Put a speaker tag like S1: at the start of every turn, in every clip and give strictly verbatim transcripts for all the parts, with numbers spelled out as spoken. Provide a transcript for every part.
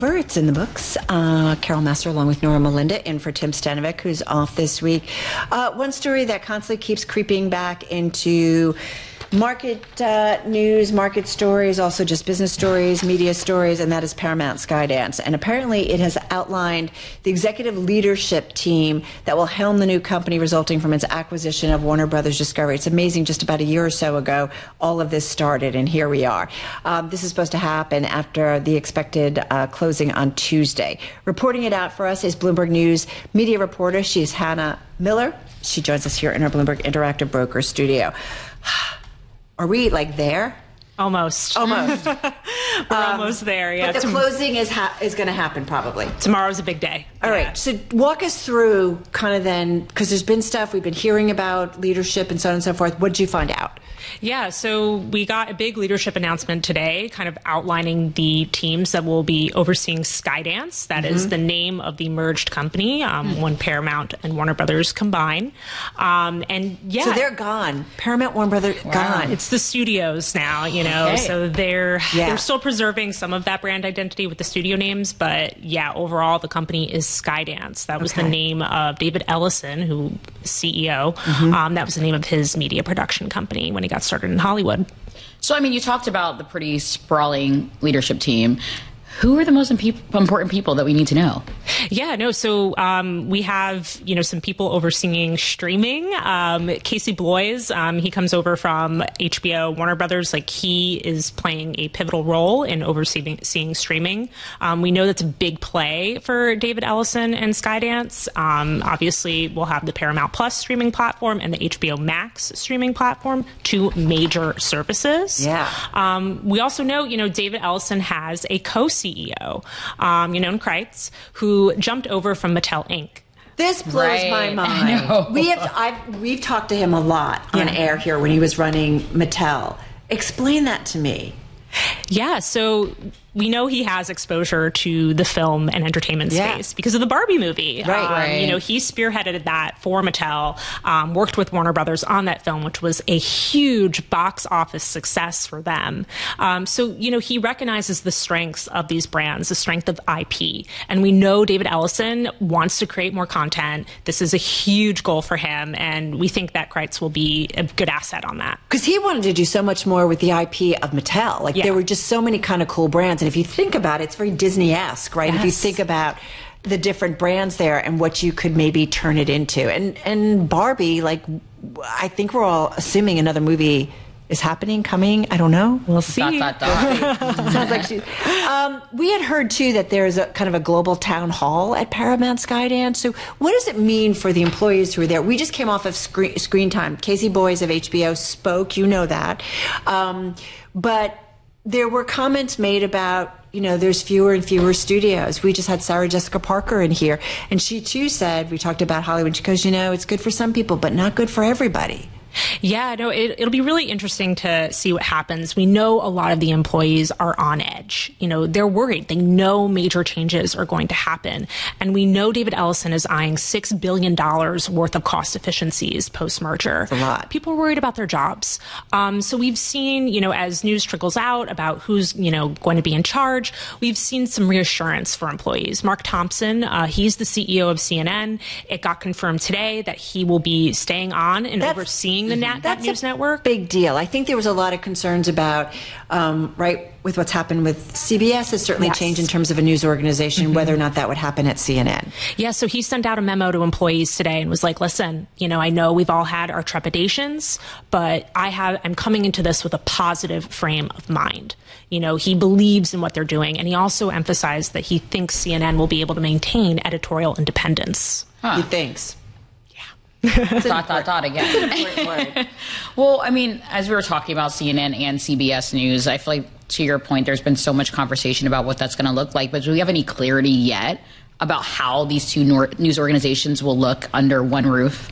S1: It's in the books. Uh, Carol Master along with Nora Melinda in for Tim Stanovic, who's off this week. Uh, one story that constantly keeps creeping back into market uh, news, market stories, also just business stories, media stories, and that is Paramount Skydance. And apparently it has outlined the executive leadership team that will helm the new company resulting from its acquisition of Warner Brothers Discovery. It's amazing, just about a year or so ago, all of this started, and here we are. Um, this is supposed to happen after the expected uh, closing on Tuesday. Reporting it out for us is Bloomberg News media reporter. She is Hannah Miller. She joins us here in our Bloomberg Interactive Broker studio. Are we, like, there?
S2: Almost.
S1: Almost.
S2: We're
S1: um,
S2: almost there, yeah.
S1: But the closing is ha is going to happen, probably.
S2: Tomorrow's a big day.
S1: All yeah. right. So walk us through kind of then, because there's been stuff we've been hearing about leadership and so on and so forth. What did you find out?
S2: Yeah, so we got a big leadership announcement today, kind of outlining the teams that will be overseeing Skydance. That mm-hmm. is the name of the merged company um, mm-hmm. when Paramount and Warner Brothers combine. Um, and yeah,
S1: so they're gone. Paramount, Warner Brothers, wow. gone.
S2: It's the studios now, you know. Okay. So they're yeah. they're still preserving some of that brand identity with the studio names, but yeah, overall the company is Skydance. That was okay. the name of David Ellison, who is C E O. Mm-hmm. um, that was the name of his media production company when he got started in Hollywood.
S3: So, I mean, you talked about the pretty sprawling leadership team. Who are the most impe- important people that we need to know?
S2: Yeah, no, so um, we have, you know, some people overseeing streaming. Um, Casey Bloys, um, he comes over from H B O, Warner Brothers. Like, he is playing a pivotal role in overseeing seeing streaming. Um, we know that's a big play for David Ellison and Skydance. Um, obviously, we'll have the Paramount Plus streaming platform and the H B O Max streaming platform, two major services.
S1: Yeah.
S2: Um, we also know, you know, David Ellison has a co-C E O, um, Yonon Kreitz, who jumped over from Mattel Incorporated.
S1: This blows
S3: right.
S1: my mind. We have, I've, we've talked to him a lot on yeah. air here when he was running Mattel. Explain that to me.
S2: Yeah, so we know he has exposure to the film and entertainment
S1: yeah.
S2: space because of the Barbie movie.
S1: Right,
S2: um,
S1: right.
S2: You know, he spearheaded that for Mattel, um, worked with Warner Brothers on that film, which was a huge box office success for them. Um, so, you know, he recognizes the strengths of these brands, the strength of I P. And we know David Ellison wants to create more content. This is a huge goal for him. And we think that Kreitz will be a good asset on that.
S1: Because he wanted to do so much more with the I P of Mattel. Like, yeah. there were just so many kind of cool brands. And if you think about it, it's very Disney-esque, right? Yes. If you think about the different brands there and what you could maybe turn it into. And and Barbie, like, I think we're all assuming another movie is happening, coming. I don't know.
S2: We'll see.
S3: Dot, dot, dot.
S1: Sounds like she. Um, we had heard, too, that there's a kind of a global town hall at Paramount Skydance. So what does it mean for the employees who are there? We just came off of screen, screen time. Casey Bloys of H B O spoke. You know that. Um, but there were comments made about, you know, there's fewer and fewer studios. We just had Sarah Jessica Parker in here, and she too said, we talked about Hollywood, she goes, you know, it's good for some people, but not good for everybody.
S2: Yeah, no, it, it'll be really interesting to see what happens. We know a lot of the employees are on edge. You know, they're worried. They know major changes are going to happen. And we know David Ellison is eyeing six billion dollars worth of cost efficiencies post-merger.
S1: That's a lot.
S2: People are worried about their jobs. Um, so we've seen, you know, as news trickles out about who's, you know, going to be in charge, we've seen some reassurance for employees. Mark Thompson, uh, he's the C E O of C N N. It got confirmed today that he will be staying on and That's overseeing the Nat, that news network.
S1: Big deal. I think there was a lot of concerns about, um, right, with what's happened with C B S has certainly yes. changed in terms of a news organization, mm-hmm. whether or not that would happen at C N N.
S2: Yeah, so he sent out a memo to employees today and was like, listen, you know, I know we've all had our trepidations, but I have, I'm coming into this with a positive frame of mind. You know, he believes in what they're doing, and he also emphasized that he thinks C N N will be able to maintain editorial independence.
S3: Huh.
S1: He thinks.
S3: dot, dot, dot again. Well, I mean, as we were talking about C N N and C B S News, I feel like, to your point, there's been so much conversation about what that's going to look like. But do we have any clarity yet about how these two nor- news organizations will look under one roof?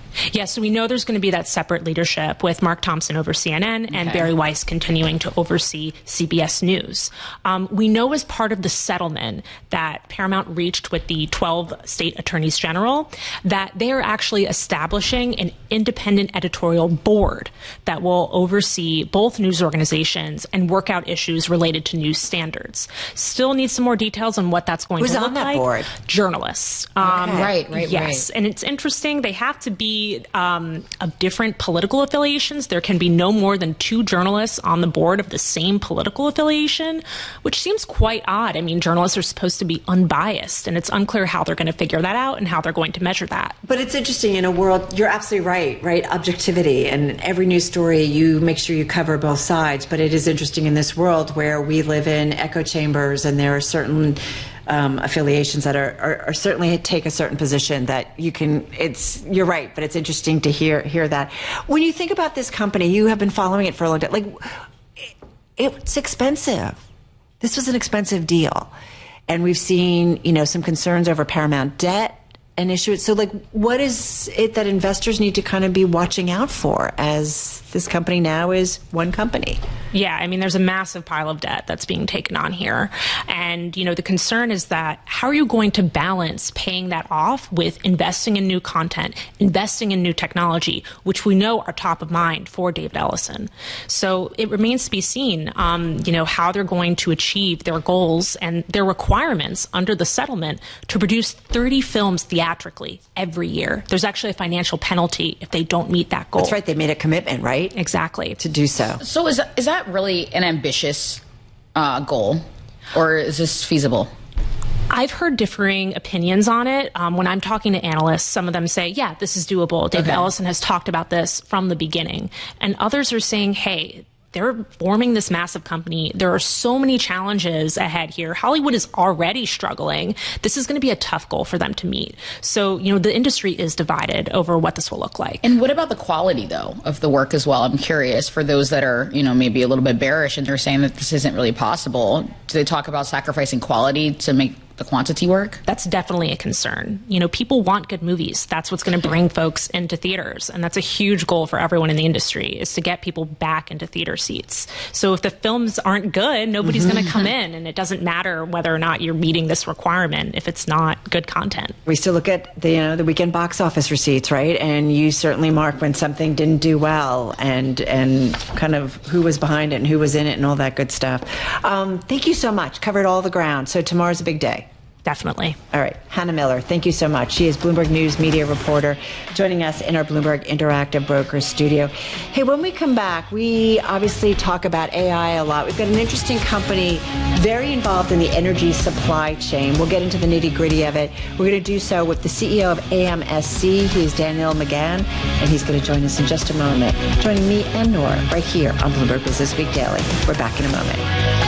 S2: Yeah, so we know there's going to be that separate leadership with Mark Thompson over C N N and
S3: Okay.
S2: Barry Weiss continuing to oversee C B S News. Um, we know as part of the settlement that Paramount reached with the twelve state attorneys general that they are actually establishing an independent editorial board that will oversee both news organizations and work out issues related to news standards. Still need some more details on what that's going
S1: Who's
S2: to
S1: on
S2: look
S1: that
S2: like.
S1: board?
S2: Journalists. Um,
S1: Okay.
S3: Right, right,
S2: yes.
S3: right.
S2: And it's interesting. They have to be um, of different political affiliations. There can be no more than two journalists on the board of the same political affiliation, which seems quite odd. I mean, journalists are supposed to be unbiased, and it's unclear how they're going to figure that out and how they're going to measure that.
S1: But it's interesting in a world, you're absolutely right, right? Objectivity. And every news story, you make sure you cover both sides. But it is interesting in this world where we live in echo chambers and there are certain um, affiliations that are, are, are certainly take a certain position that you can, it's, you're right, but it's interesting to hear, hear that. When you think about this company, you have been following it for a long time, like, it, it's expensive. This was an expensive deal. And we've seen, you know, some concerns over Paramount debt and issue it. So, like, what is it that investors need to kind of be watching out for as this company now is one company?
S2: Yeah, I mean, there's a massive pile of debt that's being taken on here. And, you know, the concern is that how are you going to balance paying that off with investing in new content, investing in new technology, which we know are top of mind for David Ellison. So it remains to be seen, um, you know, how they're going to achieve their goals and their requirements under the settlement to produce thirty films theatrically every year. There's actually a financial penalty if they don't meet that goal.
S1: That's right. They made a commitment, right?
S2: Exactly.
S1: To do so.
S3: So is that, is that really an ambitious uh, goal, or is this feasible?
S2: I've heard differing opinions on it. Um, when I'm talking to analysts, some of them say, yeah, this is doable. David
S3: Okay.
S2: Ellison has talked about this from the beginning. And others are saying, hey, they're forming this massive company. There are so many challenges ahead here. Hollywood is already struggling. This is going to be a tough goal for them to meet. So, you know, the industry is divided over what this will look like.
S3: And what about the quality, though, of the work as well? I'm curious, for those that are, you know, maybe a little bit bearish and they're saying that this isn't really possible, do they talk about sacrificing quality to make the quantity work?
S2: That's definitely a concern. You know, people want good movies. That's what's going to bring folks into theaters. And that's a huge goal for everyone in the industry, is to get people back into theater seats. So if the films aren't good, nobody's
S1: Mm-hmm.
S2: going to come in. And it doesn't matter whether or not you're meeting this requirement if it's not good content.
S1: We still look at the, you know, the weekend box office receipts, right? And you certainly mark when something didn't do well and and kind of who was behind it and who was in it and all that good stuff. Um, thank you so much. Covered all the ground. So tomorrow's a big day.
S2: Definitely.
S1: All right. Hannah Miller, thank you so much. She is Bloomberg News media reporter joining us in our Bloomberg Interactive Brokers studio. Hey, when we come back, we obviously talk about A I a lot. We've got an interesting company very involved in the energy supply chain. We'll get into the nitty gritty of it. We're going to do so with the C E O of A M S C. He is Daniel McGann, and he's going to join us in just a moment. Joining me and Nora right here on Bloomberg Business Week Daily. We're back in a moment.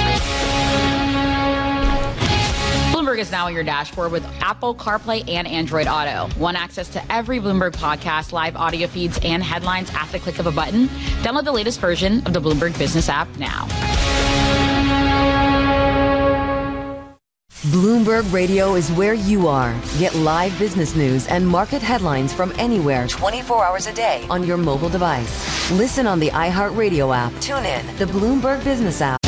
S3: Bloomberg is now on your dashboard with Apple CarPlay and Android Auto. Want access to every Bloomberg podcast, live audio feeds, and headlines at the click of a button? Download the latest version of the Bloomberg Business app now.
S4: Bloomberg Radio is where you are. Get live business news and market headlines from anywhere twenty-four hours a day on your mobile device. Listen on the iHeartRadio app. Tune in. The Bloomberg Business app.